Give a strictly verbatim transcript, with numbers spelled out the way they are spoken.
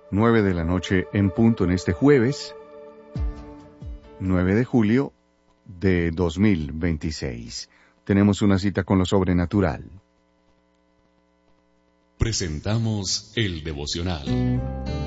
nueve de la noche en punto en este jueves, nueve de julio de dos mil veintiséis. Tenemos una cita con lo sobrenatural. Presentamos el devocional.